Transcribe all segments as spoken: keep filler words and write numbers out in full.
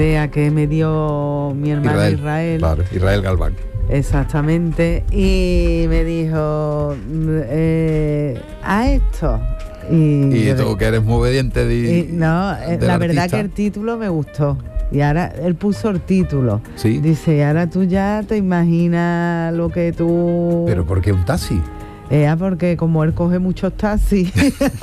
que me dio mi hermano Israel. Israel. Claro, Israel Galván. Exactamente. Y me dijo, eh, a esto. Y, y tú que eres muy obediente de, y, no, de la verdad que el título me gustó. Y ahora él puso el título. ¿Sí? Dice, y ahora tú ya te imaginas lo que tú... ¿Pero por qué un taxi? Eh, porque como él coge muchos taxis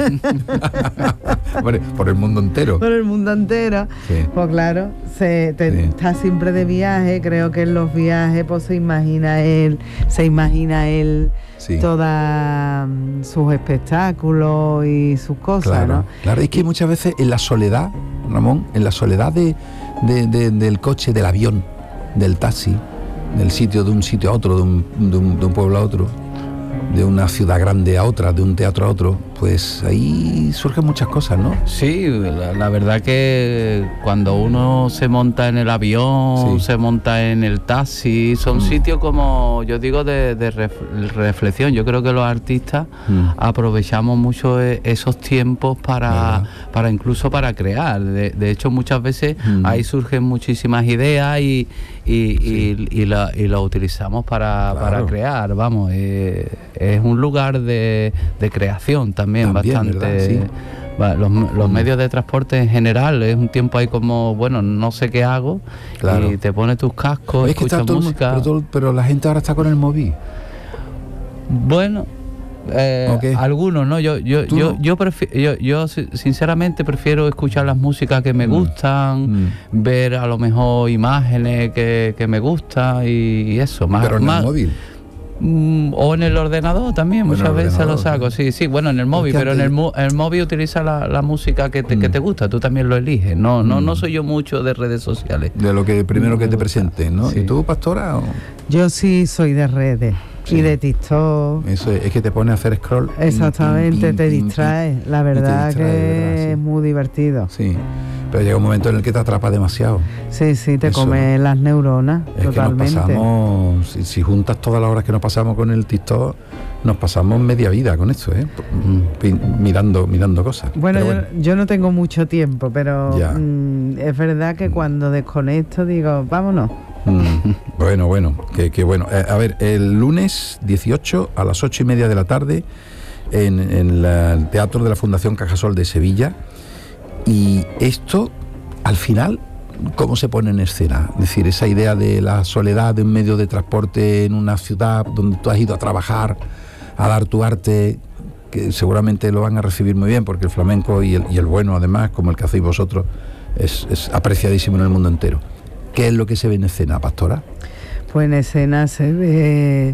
por, por el mundo entero por el mundo entero sí. Pues claro, se te, sí. está siempre de viaje. Creo que en los viajes pues se imagina él se imagina él sí. todos sus espectáculos y sus cosas, claro, ¿no? Claro, es que muchas veces en la soledad, Ramón, en la soledad de, de, de, del coche, del avión, del taxi, del sitio, de un sitio a otro, de un, de un, de un pueblo a otro, de una ciudad grande a otra, de un teatro a otro, pues ahí surgen muchas cosas, ¿no? Sí, la, la verdad que cuando uno se monta en el avión, sí. se monta en el taxi, son mm. sitios como, yo digo, de, de reflexión. Yo creo que los artistas mm. aprovechamos mucho esos tiempos para, para incluso para crear. De, de hecho, muchas veces mm. ahí surgen muchísimas ideas y, y, sí. y, y, la, y lo utilizamos para, claro. para crear, vamos. Eh, es un lugar de, de creación también, también bastante. Sí. Los, los mm. medios de transporte en general es un tiempo ahí como, bueno, no sé qué hago, claro. y te pones tus cascos, es que escuchas música. Pero, todo, pero la gente ahora está con el móvil. Bueno, eh, okay. algunos, ¿no? Yo yo yo, no? yo, prefi- yo yo sinceramente prefiero escuchar las músicas que me mm. gustan, mm. ver a lo mejor imágenes que, que me gustan y, y eso. Más, pero en más, el móvil. O en el ordenador también, bueno, muchas veces lo saco, sí, sí, bueno, en el móvil, pero en el, mo- el móvil utiliza la, la música que te, mm. que te gusta, tú también lo eliges, no, no, mm. no soy yo mucho de redes sociales. De lo que primero no que te presenten, ¿no? Sí. ¿Y tú, Pastora? O? Yo sí soy de redes. Sí. Y de TikTok. Eso es, es que te pone a hacer scroll. Exactamente, pin, pin, te distraes. La verdad distrae, que verdad, sí. es muy divertido. Sí, pero llega un momento en el que te atrapa demasiado. Sí, sí, te comes las neuronas, es totalmente. Que nos pasamos, si, si juntas todas las horas que nos pasamos con el TikTok, nos pasamos media vida con esto, ¿eh? Mirando, mirando cosas. Bueno, bueno. Yo, yo no tengo mucho tiempo, pero mmm, es verdad que cuando desconecto digo, vámonos. Mm, bueno, bueno, que, que bueno. Eh, a ver, el lunes dieciocho a las ocho y media de la tarde en, en la, el Teatro de la Fundación Cajasol de Sevilla. Y esto, al final, ¿cómo se pone en escena? Es decir, esa idea de la soledad de un medio de transporte en una ciudad donde tú has ido a trabajar, a dar tu arte, que seguramente lo van a recibir muy bien, porque el flamenco y el, y el bueno, además, como el que hacéis vosotros, es, es apreciadísimo en el mundo entero. ¿Qué es lo que se ve en escena, Pastora? Pues en escena se ve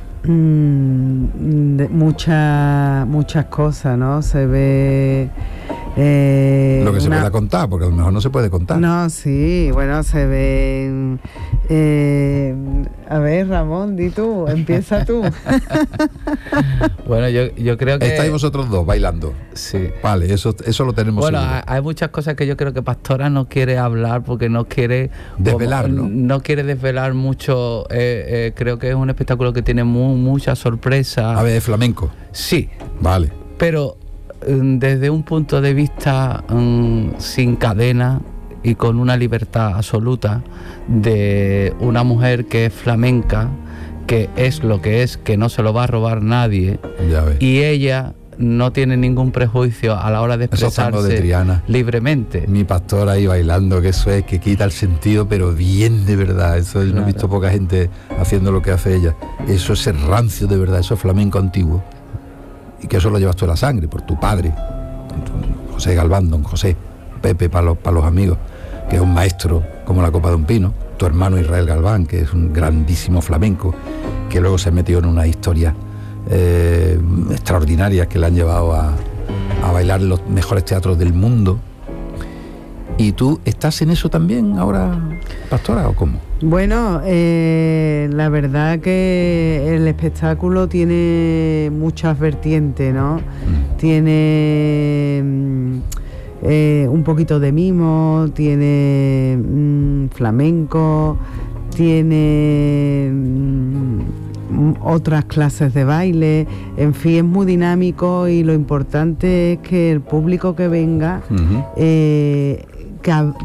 mmm, de muchas muchas cosas, ¿no? Se ve eh, lo que se una... pueda contar, porque a lo mejor no se puede contar. No, sí, bueno, se ve eh, a ver, Ramón, di tú, empieza tú. Bueno, yo, yo creo que... Estáis vosotros dos bailando. Sí. Vale, eso, eso lo tenemos bueno, seguro. Hay muchas cosas que yo creo que Pastora no quiere hablar porque no quiere... Desvelar, como, ¿no? No quiere desvelar mucho. Eh, eh, creo que es un espectáculo que tiene muy, mucha sorpresa. A ver, flamenco. Sí. Vale. Pero desde un punto de vista um, sin cadena y con una libertad absoluta de una mujer que es flamenca, que es lo que es, que no se lo va a robar nadie, ya ves. Y ella no tiene ningún prejuicio a la hora de expresarse de Triana. libremente. Mi Pastora ahí bailando, que eso es que quita el sentido, pero bien de verdad. Eso claro. No he visto poca gente haciendo lo que hace ella. Eso es el rancio de verdad, eso es flamenco antiguo. Y que eso lo llevas tú en la sangre, por tu padre, José Galván, don José, Pepe para los, para los amigos, que es un maestro como la copa de un pino, tu hermano Israel Galván, que es un grandísimo flamenco, que luego se metió en una historia eh, extraordinarias que le han llevado a, a bailar en los mejores teatros del mundo. ¿Y tú estás en eso también ahora, Pastora, o cómo? Bueno, eh, la verdad que el espectáculo tiene muchas vertientes, ¿no? Mm. Tiene eh, un poquito de mimo, tiene mm, flamenco, tiene mm, otras clases de baile, en fin, es muy dinámico y lo importante es que el público que venga uh-huh. eh, que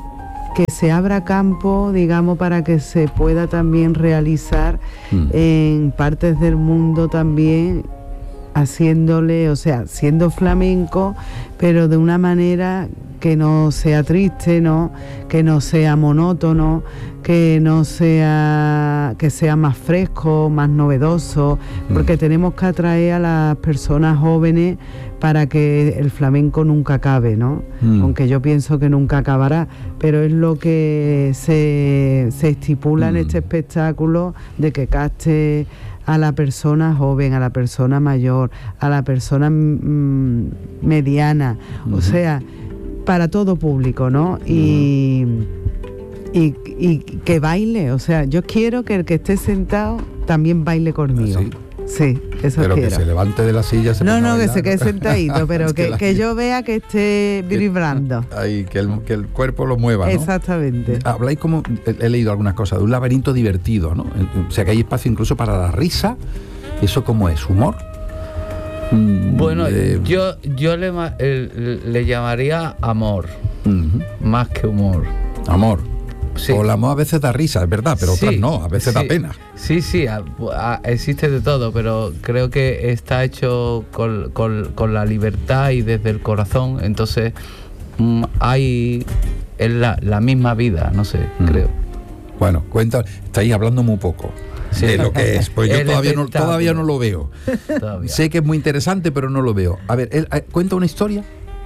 que se abra campo, digamos, para que se pueda también realizar mm. en partes del mundo también, haciéndole, o sea, siendo flamenco, pero de una manera que no sea triste, ¿no? Que no sea monótono, que no sea, que sea más fresco, más novedoso, porque mm. tenemos que atraer a las personas jóvenes para que el flamenco nunca acabe, ¿no? Mm. Aunque yo pienso que nunca acabará, pero es lo que se, se estipula mm. en este espectáculo, de que capte a la persona joven, a la persona mayor, a la persona mmm, mediana, mm. o sea, para todo público, ¿no? Mm. Y, y, y que baile, o sea, yo quiero que el que esté sentado también baile conmigo. ¿Ah, sí? Sí, eso pero quiero. que se levante de la silla. Se no, no, bailar, que se quede sentadito, pero es que, que, que yo vea que esté vibrando. Ahí, que el, que el cuerpo lo mueva, ¿no? Exactamente. Habláis como, he, he leído algunas cosas, de un laberinto divertido, ¿no? O sea, que hay espacio incluso para la risa. ¿Eso cómo es? ¿Humor? Bueno, eh, yo, yo le, le llamaría amor, uh-huh. más que humor. Amor. Sí. O el amor a veces da risa, es verdad, pero sí, otras no, a veces sí, da pena. Sí, sí, a, a, existe de todo, pero creo que está hecho con, con, con la libertad y desde el corazón, entonces mm, hay es la, la misma vida, no sé, mm. creo. Bueno, cuenta, estáis hablando muy poco. Sí. De lo que es, pues yo todavía no, todavía no lo veo. Todavía. Sé que es muy interesante, pero no lo veo. A ver, él, cuenta una historia.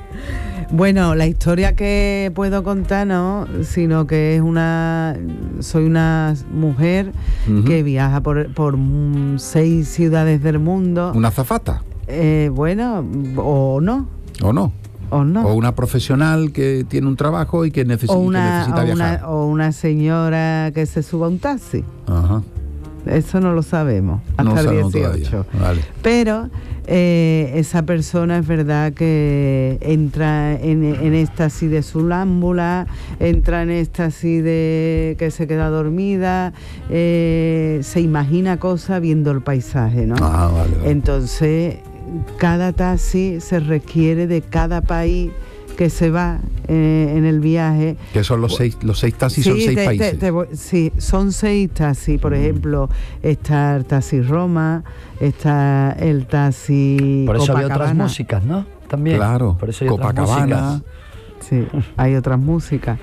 Bueno, la historia que puedo contar no, sino que es una, soy una mujer uh-huh. que viaja por, por seis ciudades del mundo. ¿Una azafata? Eh, bueno, o no. ¿O no? O no. O una profesional que tiene un trabajo y que, necesi- o una, que necesita o viajar. Una, o una señora que se suba a un taxi. Ajá. Eso no lo sabemos hasta no el sabemos dieciocho. Vale. Pero eh, esa persona es verdad que entra en, en éxtasis de sonámbula, entra en éxtasis de que se queda dormida, eh, se imagina cosas viendo el paisaje, ¿no? Ah, vale, vale. Entonces, cada taxi se requiere de cada país que se va eh, en el viaje. Que son los seis, los seis taxis, sí, son seis te, países. Te, te, sí, son seis taxis. Por mm. ejemplo, está el taxi Roma, está el taxi Por eso Copacabana. Hay otras músicas, ¿no? También. Claro. Por eso hay Copacabana. Otras sí, hay otras músicas.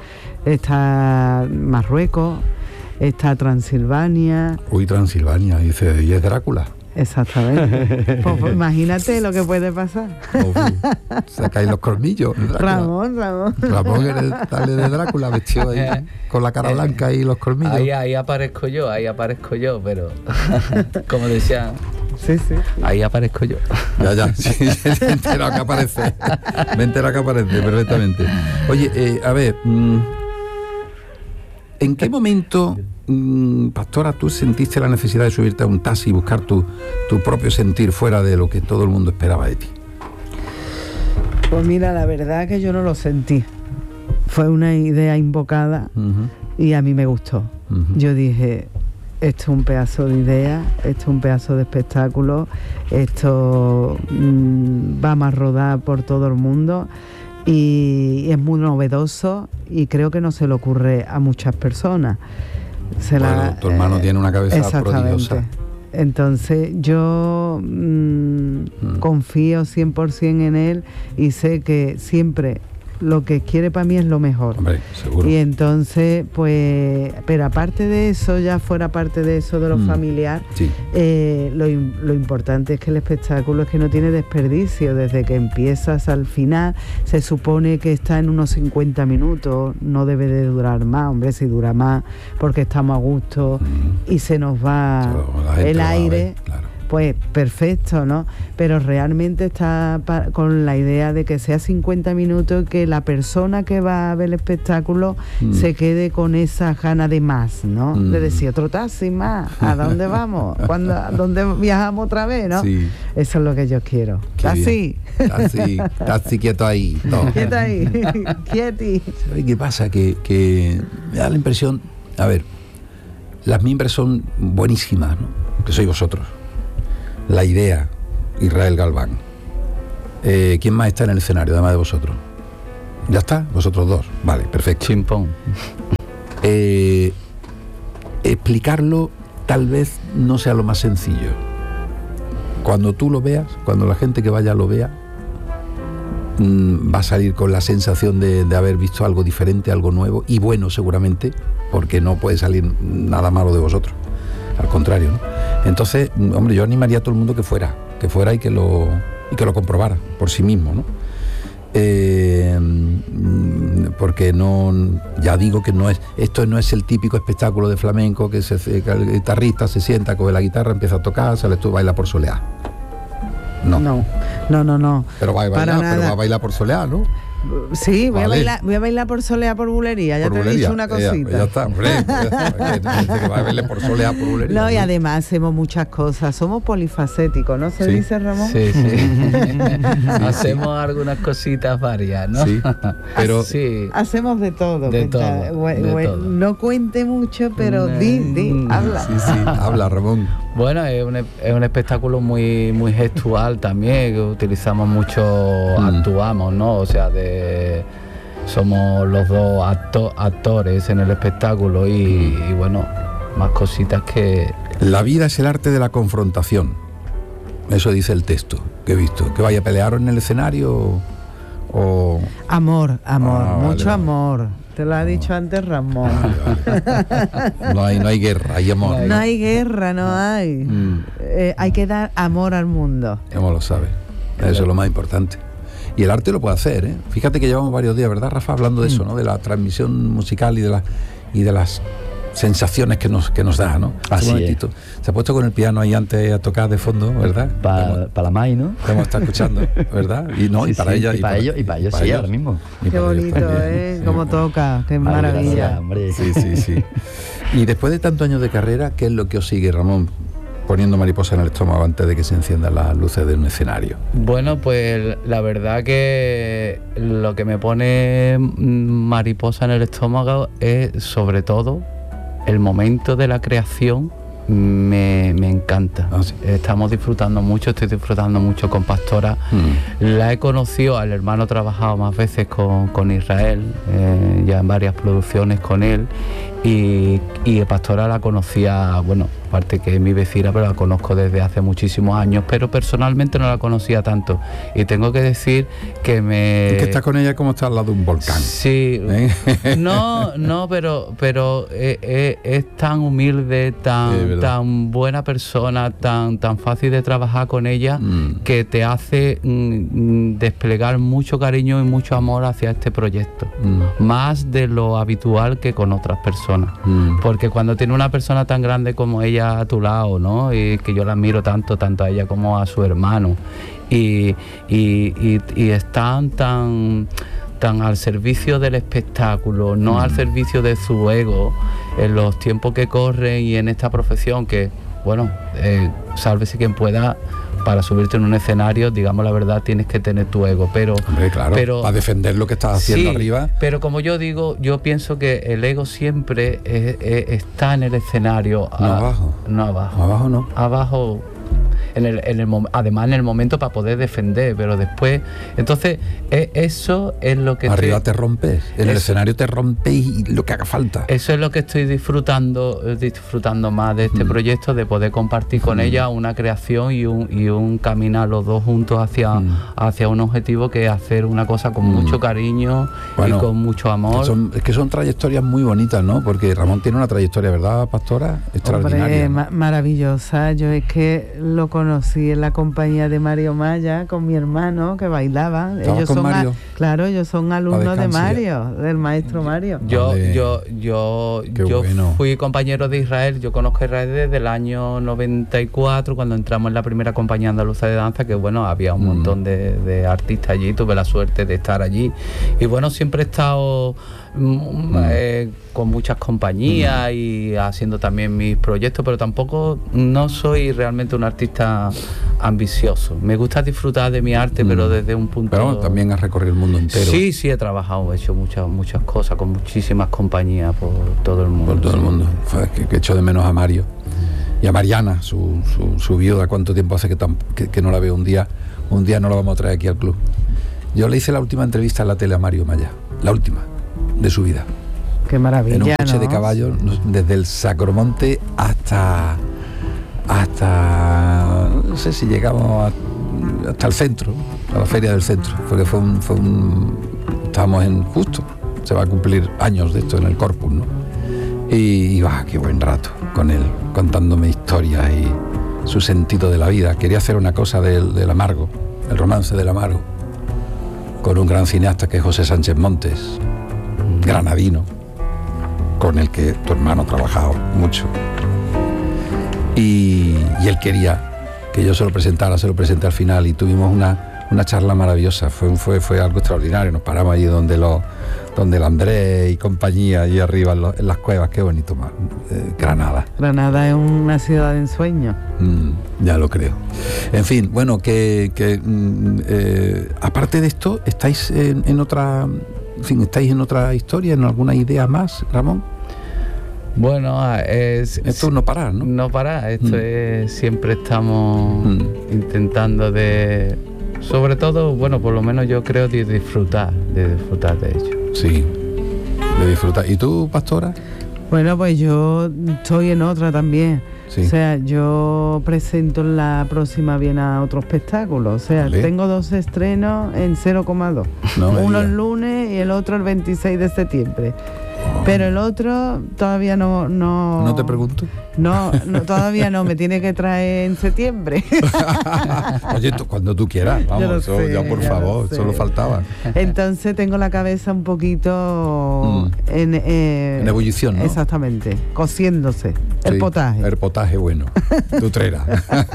Está Marruecos, está Transilvania. Uy, Transilvania, dice, y es Drácula. Exactamente. Pues, pues, imagínate lo que puede pasar. Uf, sacáis los colmillos. Ramón, Ramón. Ramón sale de Drácula vestido ahí con la cara eh, blanca y los colmillos. Ahí, ahí aparezco yo, ahí aparezco yo, pero como decía. Sí, sí, sí. Ahí aparezco yo. Ya, ya, sí, me he enterado que aparece. Me he enterado que aparece perfectamente. Oye, eh, a ver, mmm, ¿en qué momento, mmm, Pastora, tú sentiste la necesidad de subirte a un taxi y buscar tu, tu propio sentir fuera de lo que todo el mundo esperaba de ti? Pues mira, la verdad que yo no lo sentí. Fue una idea invocada uh-huh. y a mí me gustó. Uh-huh. Yo dije, esto es un pedazo de idea, esto es un pedazo de espectáculo, esto mmm, vamos a rodar por todo el mundo. Y es muy novedoso y creo que no se le ocurre a muchas personas. Se bueno, la, tu hermano eh, tiene una cabeza prodigiosa. Entonces yo mmm, mm. confío cien por ciento en él y sé que siempre lo que quiere para mí es lo mejor. Hombre, seguro. Y entonces, pues, pero aparte de eso, ya fuera parte de eso de lo mm. familiar, sí. eh, lo, lo importante es que el espectáculo es que no tiene desperdicio. Desde que empiezas al final, se supone que está en unos cincuenta minutos, no debe de durar más, hombre, si dura más, porque estamos a gusto mm. y se nos va el aire. Ver, claro. Pues perfecto, ¿no? Pero realmente está pa- con la idea de que sea cincuenta minutos y que la persona que va a ver el espectáculo mm. se quede con esa gana de más, ¿no? Mm. De decir, otro taxi más, ¿a dónde vamos? ¿Cuándo, ¿A dónde viajamos otra vez, no? Sí. Eso es lo que yo quiero. Taxi. Taxi, taxi quieto ahí. No. Quieto ahí, quieti. ¿Sabes qué pasa? Que, que me da la impresión, a ver, las mimbres son buenísimas, ¿no? Que sois vosotros. La idea, Israel Galván. Eh, ¿Quién más está en el escenario, además de vosotros? Ya está, vosotros dos. Vale, perfecto. Chimpón. Eh, explicarlo tal vez no sea lo más sencillo. Cuando tú lo veas, cuando la gente que vaya lo vea, mmm, va a salir con la sensación de, de haber visto algo diferente, algo nuevo y bueno seguramente, porque no puede salir nada malo de vosotros, al contrario, ¿no? Entonces, hombre, yo animaría a todo el mundo que fuera, que fuera y que lo, y que lo comprobara por sí mismo, ¿no? Eh, porque no, ya digo que no es, esto no es el típico espectáculo de flamenco que, se, que el guitarrista se sienta, coge la guitarra, empieza a tocar, sales tú, baila por soleá. No. No, no, no, no. Pero va a bailar, pero va a bailar por soleá, ¿no? Sí, voy, vale. a bailar, voy a bailar por soleá, por bulería, ya por te bulería. he dicho una cosita. Ya, ya está, hombre. Que va a bailar por soleá, por bulería. No, y además hacemos muchas cosas, somos polifacéticos, ¿no se ¿Sí? dice, Ramón? Sí, sí. Hacemos algunas cositas varias, ¿no? Sí, pero sí. Hacemos de todo. De cuenta, todo, we- de we- todo. No cuente mucho, pero di, di, habla. sí, sí, habla, Ramón. Bueno, es un, es un espectáculo muy muy gestual también, que utilizamos mucho, Mm. actuamos, ¿no? O sea, de somos los dos acto- actores en el espectáculo y, y bueno, más cositas que... La vida es el arte de la confrontación. Eso dice el texto que he visto. Que vaya a pelear en el escenario o... Amor, amor, Ah, mucho vale. amor. Te lo ha dicho antes Ramón. No hay, no hay guerra, hay amor. No hay guerra, no hay. Mm. Eh, hay que dar amor al mundo. ¿Cómo lo sabes? Eso es lo más importante. Y el arte lo puede hacer, ¿eh? Fíjate que llevamos varios días, ¿verdad, Rafa? Hablando de eso, ¿no? De la transmisión musical y de, la, y de las sensaciones que nos, que nos da, ¿no? Así Un momentito. Se ha puesto con el piano ahí antes a tocar de fondo, ¿verdad? Para pa la Mai, ¿no? Como está escuchando, ¿verdad? Y no, Sí, y para sí, ella. y para ellos, y para ellos, sí, ahora mismo. Y Qué para ellos bonito, también. ¿eh? Sí. Cómo toca, qué Ay, maravilla. gracias, hombre. Sí, sí, sí. Y después de tantos años de carrera, ¿qué es lo que os sigue, Ramón? Poniendo mariposa en el estómago antes de que se enciendan las luces de un escenario. Bueno, pues la verdad que lo que me pone mariposa en el estómago es sobre todo el momento de la creación. Me, me encanta. Ah, sí. Estamos disfrutando mucho, estoy disfrutando mucho con Pastora. Mm. La he conocido, al hermano he trabajado más veces con, con Israel, eh, ya en varias producciones con él. Y, y Pastora la conocía, bueno, aparte que es mi vecina, pero la conozco desde hace muchísimos años, pero personalmente no la conocía tanto. Y tengo que decir que me... Es que estás con ella como está al lado de un volcán. Sí, ¿Eh? no, no, pero, pero eh, eh, es tan humilde, tan, Es verdad. tan buena persona, tan, tan fácil de trabajar con ella, Mm. que te hace mm, desplegar mucho cariño y mucho amor hacia este proyecto, Mm. más de lo habitual que con otras personas. Mm. Porque cuando tiene una persona tan grande como ella a tu lado, ¿no? Y que yo la admiro tanto, tanto a ella como a su hermano, y, y, y, y están tan, tan al servicio del espectáculo, no Mm. al servicio de su ego, en los tiempos que corren y en esta profesión que, bueno, eh, sálvese quien pueda. Para subirte en un escenario, digamos la verdad, tienes que tener tu ego, pero... Hombre, claro, pero, para defender lo que estás haciendo sí, arriba. pero como yo digo, yo pienso que el ego siempre es- es- está en el escenario. No a- abajo. No abajo. Abajo no. Abajo, en el, en el, mom- además en el momento para poder defender, pero después... Entonces, e- eso es lo que... Arriba estoy- te rompes, en el Eso- escenario te rompes y lo que haga falta. Eso es lo que estoy disfrutando, eh, disfrutando más de este Mm. proyecto, de poder compartir con Mm. ella una creación y un, y un caminar los dos juntos hacia, Mm. hacia un objetivo que es hacer una cosa con Mm. mucho cariño Bueno, y con mucho amor. Son- es que son trayectorias muy bonitas, ¿no? Porque Ramón tiene una trayectoria, ¿verdad, Pastora? Extraordinaria. Hombre, ¿no? ma- maravillosa. Yo es que lo conocí en la compañía de Mario Maya con mi hermano que bailaba. ¿Estabas Ellos con son a- Mario? claro, ellos son alumnos de descanse ya. Mario, del maestro Mario. Yo, Vale. yo, yo, Qué yo bueno. fui compañero de Israel, yo conozco a Israel desde el año noventa y cuatro, cuando entramos en la primera compañía andaluza de danza, que bueno, había un Mm. montón de, de artistas allí, tuve la suerte de estar allí. Y bueno, siempre he estado mm, eh, con muchas compañías y haciendo también mis proyectos, pero tampoco no soy realmente un artista ambicioso. Me gusta disfrutar de mi arte, Mm. pero desde un punto... Pero bueno, también has recorrido el mundo entero. Sí, sí, he trabajado, he hecho muchas muchas cosas con muchísimas compañías por todo el mundo. Por todo el mundo. Fue que, que echo de menos a Mario. Y a Mariana, su, su, su viuda, cuánto tiempo hace que, tam- que, que no la veo. Un día un día no la vamos a traer aquí al club. Yo le hice la última entrevista en la tele a Mario Maya, la última de su vida. Qué maravilla, en un coche ¿no? de caballo, desde el Sacromonte hasta hasta no sé si llegamos a, hasta el centro, a la feria del centro, porque fue un, fue un estábamos en justo, se va a cumplir años de esto en el Corpus, ¿no? Y, y va, qué buen rato con él, contándome historias y su sentido de la vida. Quería hacer una cosa del, del amargo, el romance del amargo, con un gran cineasta que es José Sánchez Montes, granadino, con el que tu hermano ha trabajado mucho. Y, y él quería que yo se lo presentara, se lo presenté al final y tuvimos una, una charla maravillosa. Fue, fue, fue algo extraordinario. Nos paramos allí donde, lo, donde el Andrés y compañía, allí arriba en, lo, en las cuevas. Qué bonito, eh, Granada. Granada es una ciudad de ensueño. Mm, ya lo creo. En fin, bueno, que, que mm, eh, aparte de esto, ¿estáis en, en otra... En fin, ¿estáis en otra historia, en alguna idea más, Ramón? Bueno, es... Esto es no parar, ¿no? No parar, esto Mm. es... Siempre estamos Mm. intentando de... Sobre todo, bueno, por lo menos yo creo de disfrutar, de disfrutar de ello. Sí, de disfrutar. ¿Y tú, Pastora? Bueno, pues yo estoy en otra también. Sí. O sea, yo presento en la próxima Viena otro espectáculo. O sea, Vale. tengo dos estrenos en cero coma dos. No me Uno digas. el lunes y el otro el veintiséis de septiembre. Oh. Pero el otro todavía no... No, ¿No te pregunto? No, no, todavía no, me tiene que traer en septiembre. Oye, tú, cuando tú quieras, vamos, Yo lo eso, sé, ya por ya lo favor, sé. solo faltaba. Entonces tengo la cabeza un poquito Mm. en, eh, En ebullición, ¿no? Exactamente, cociéndose. El Sí, potaje. El potaje bueno, tutrera.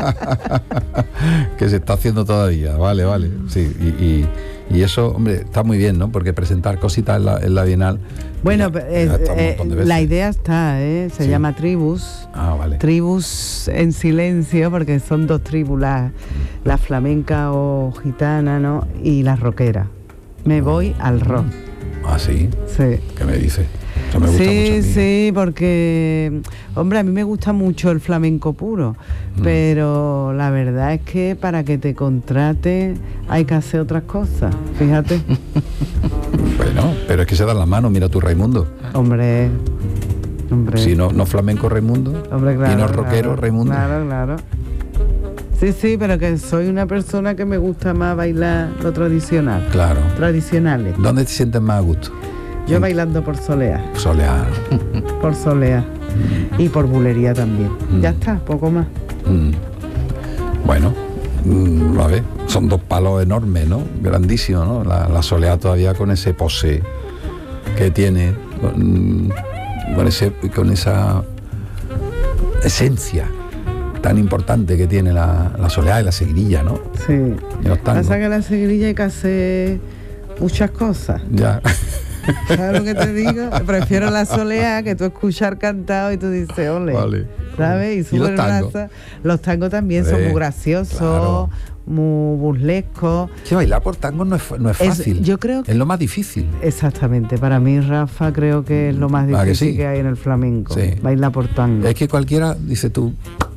Que se está haciendo todavía, vale, vale. Sí, y, y, y eso, hombre, está muy bien, ¿no? Porque presentar cositas en la, en la Bienal... Bueno, ya- eh, ya está un eh, montón de veces. la idea está, ¿eh? Se Sí. llama Tribus. Ah, vale. Tribus en silencio, porque son dos tribus, la, la flamenca o gitana, ¿no? Y la rockera. Me voy al rock. Ah, sí, Sí. ¿qué me dices? Eso me gusta mucho a Sí, mí. sí, porque, hombre, a mí me gusta mucho el flamenco puro, Mm. pero la verdad es que para que te contrate hay que hacer otras cosas, fíjate. Bueno, pero es que se dan las manos, mira tú, Raimundo. Hombre, hombre. Si no, no flamenco Raimundo, Hombre, claro, y no claro, rockero Raimundo. Claro, claro. Sí, sí, pero que soy una persona que me gusta más bailar lo tradicional. Claro. Tradicionales. ¿Dónde te sientes más a gusto? Yo bailando por soleá, Solear. por soleá. Y por bulería también. Mm. Ya está, poco más. Mm. Bueno, mm, a ver, son dos palos enormes, ¿no? Grandísimos, ¿no? La, la Soleá todavía con ese pose que tiene, con, con, ese, con esa esencia tan importante que tiene la, la Soleá y la seguirilla, ¿no? Sí. Y los tangos. Pasa que la seguirilla hay que hacer muchas cosas. Ya. ¿Sabes lo que te digo? Prefiero la soleá, que tú escuchar cantado y tú dices, ole. Vale. ¿Sabes? Y ¿Y sube los el tangos? brazo. Los tangos también son Eh, muy graciosos, claro. muy burlescos. Que bailar por tango no es, no es Es- fácil. yo creo que- es lo más difícil. Exactamente. Para mí, Rafa, creo que es lo más ¿Ah, que difícil sí? que, hay en el flamenco. Sí. Baila por tango. Es que cualquiera, dice tú,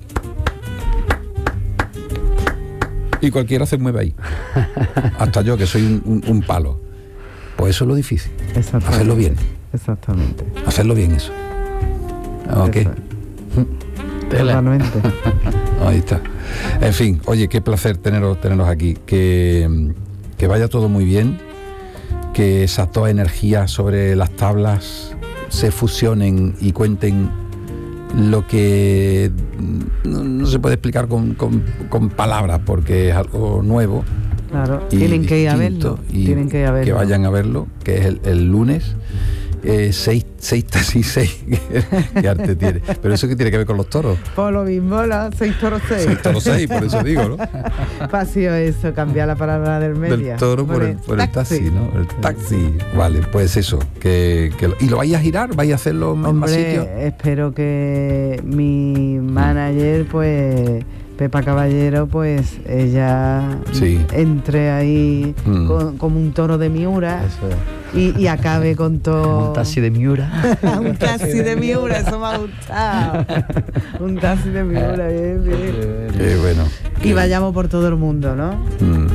y cualquiera se mueve ahí. Hasta yo, que soy un, un- un palo. Pues eso es lo difícil. Exactamente. Hacerlo bien. Exactamente. Hacerlo bien eso. Ok. Eso. Totalmente. Ahí está. En fin, oye, qué placer teneros, teneros aquí. Que, que vaya todo muy bien. Que esas dos energías sobre las tablas se fusionen y cuenten lo que no, no se puede explicar con, con- con palabras porque es algo nuevo. Claro. Y Tienen que ir a distinto, verlo. y Tienen que ir a verlo. que vayan a verlo, que es el, el lunes. Eh, seis, seis, y seis. ¿Qué arte tiene? Pero eso que tiene que ver con los toros. Por lo mismo, la seis toros seis. Seis toros seis, por eso digo, ¿no? Fácil eso, cambiar la palabra del media. Del toro por el, por el taxi, ¿no? El taxi. Vale, pues eso. Que, que lo- ¿Y lo vais a girar? ¿Vais a hacerlo en más sitios? Hombre, espero que mi manager, pues Pepa Caballero, pues ella Sí. entre ahí Mm. con- como un toro de Miura Eso es. y, y acabe con todo. Un taxi de Miura. un taxi de Miura, eso me ha gustado. Un taxi de Miura, bien, bien. Qué bueno. Y vayamos por todo el mundo, ¿no? Mm.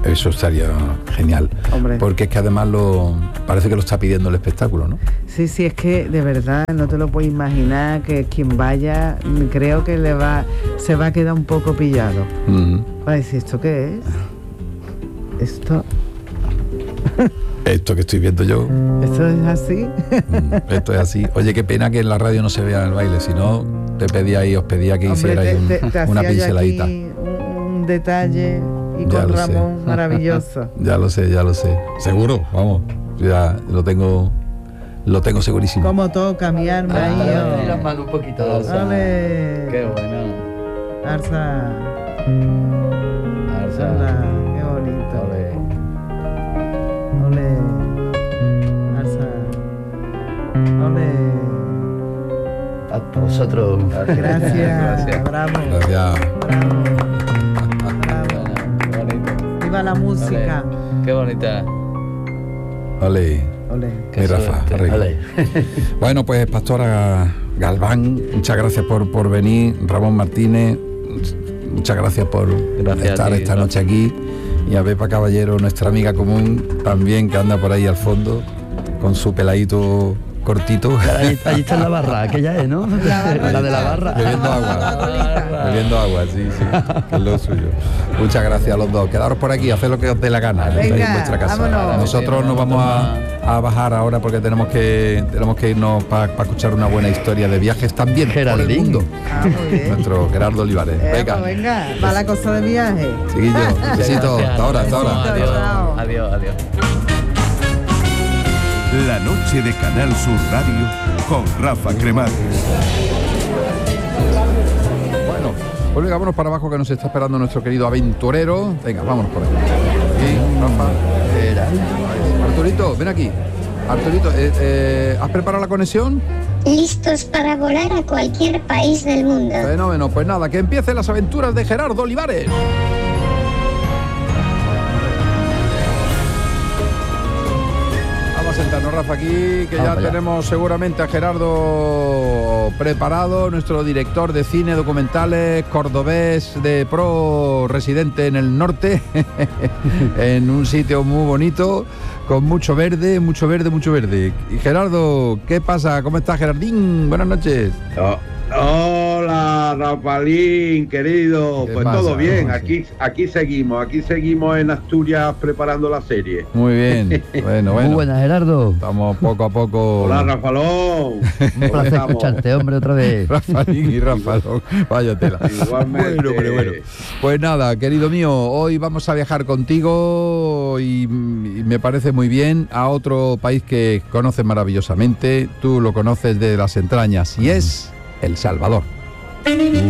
Eso estaría genial. Hombre. Porque es que además lo parece que lo está pidiendo el espectáculo, ¿no? Sí, sí, es que de verdad no te lo puedes imaginar, que quien vaya, creo que le va, se va a quedar un poco pillado. Uh-huh. Va a decir, ¿esto qué es? Esto, Esto que estoy viendo yo, esto es así. mm, esto es así. Oye, qué pena que en la radio no se vea el baile, si no te pedía y os pedía que Hombre, hicierais te- un- te- te una hacía yo pinceladita. aquí un, un detalle y Ya con lo sé. Ramón maravilloso. Ya lo sé, ya lo sé. Seguro, vamos. Ya lo tengo, lo tengo segurísimo. Como toca mi arma Ah, ahí. y las oh. manos un poquito. Ole. Qué bueno. Arza, Arza. anda, qué bonito. Ole. Ole. Arza. Ole. A vosotros. Gracias. Gracias. Bravo. Gracias. Bravo. Bravo. Qué bonito. Viva la música. Ole. Qué bonita. Vale. Ole. Qué Mi Rafa, suerte. arregla. Vale. Bueno, pues Pastora Galván, muchas gracias por, por venir. Ramón Martínez, muchas gracias por Gracias a estar ti, esta Rafa. noche aquí. Y a Pepa Caballero, nuestra amiga común, también que anda por ahí al fondo, con su peladito cortito. Ahí, ahí está en la barra, aquella es, ¿no? La, de la barra. Bebiendo agua. Bebiendo agua, sí, sí, que es lo suyo. Muchas gracias a los dos. Quedaros por aquí, haced lo que os dé la gana. Venga, estáis en vuestra casa. vámonos. Nosotros nos vamos a, a bajar ahora porque tenemos que tenemos que irnos para escuchar una buena historia de viajes también por el Geraldín. mundo. Ah, muy bien. Nuestro Gerardo Olivares. Eh, Venga, pues venga, va la cosa de viaje. chiquillos, besitos. Gracias. Hasta ahora, hasta ahora. Besito, Adiós. chao. Adiós, adiós. La noche de Canal Sur Radio con Rafa Cremades. Bueno, pues venga, vámonos para abajo que nos está esperando nuestro querido aventurero. Venga, vámonos por aquí. Aquí, Rafa. Arturito, ven aquí. Arturito, eh, eh, ¿has preparado la conexión? Listos para volar a cualquier país del mundo. Fenómeno, pues nada, que empiecen las aventuras de Gerardo Olivares. Vamos a sentarnos, Rafa, aquí, que Vamos ya allá. tenemos seguramente a Gerardo preparado, nuestro director de cine, documentales, cordobés de pro, residente en el norte, en un sitio muy bonito, con mucho verde, mucho verde, mucho verde. Y Gerardo, ¿qué pasa? ¿Cómo estás, Gerardín? Buenas noches. Oh, hola, Rafaelín, querido. ¿Qué Pues pasa? todo bien, ¿Cómo aquí, aquí seguimos, aquí seguimos en Asturias preparando la serie. Muy bien, bueno, bueno. Muy buenas, Gerardo. Estamos poco a poco. Hola, Rafalón. Un placer escucharte, hombre, otra vez. Rafaelín y Rafaelón, vaya tela. Igualmente. Bueno, pero bueno. Pues nada, querido mío, hoy vamos a viajar contigo y, y me parece muy bien a otro país que conoces maravillosamente. Tú lo conoces de las entrañas y es El Salvador.